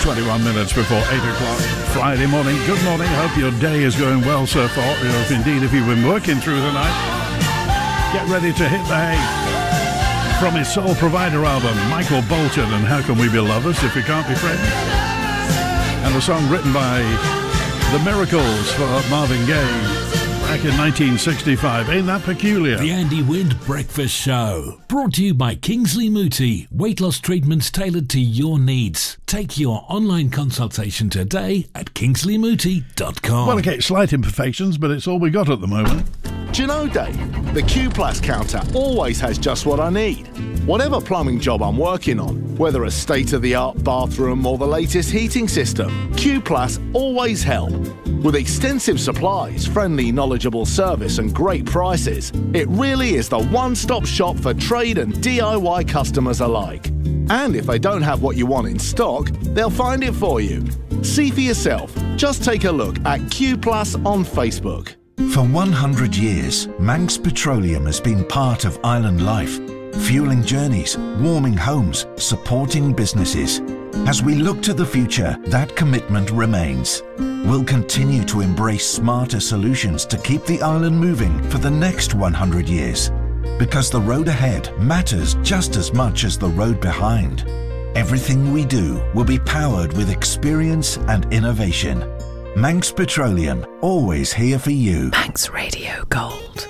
21 minutes before 8 o'clock Friday morning. Good morning. Hope your day is going well so far. If indeed, if you've been working through the night, get ready to hit the hay. From his Soul Provider album, Michael Bolton and How Can We Be Lovers If We Can't Be Friends? And a song written by The Miracles for Marvin Gaye back in 1965. Ain't that peculiar? The Andy Wind Breakfast Show. Brought to you by Kingsley Mooti. Weight loss treatments tailored to your needs. Take your online consultation today at kingsleymooti.com. Well, okay, slight imperfections, but it's all we got at the moment. Do you know, Dave, the Q Plus counter always has just what I need. Whatever plumbing job I'm working on, whether a state-of-the-art bathroom or the latest heating system, Q Plus always help. With extensive supplies, friendly, knowledgeable service and great prices, it really is the one-stop shop for trade and DIY customers alike. And if they don't have what you want in stock, they'll find it for you. See for yourself. Just take a look at Q Plus on Facebook. For 100 years, Manx Petroleum has been part of island life, fueling journeys, warming homes, supporting businesses. As we look to the future, that commitment remains. We'll continue to embrace smarter solutions to keep the island moving for the next 100 years. Because the road ahead matters just as much as the road behind. Everything we do will be powered with experience and innovation. Manx Petroleum, always here for you. Manx Radio Gold.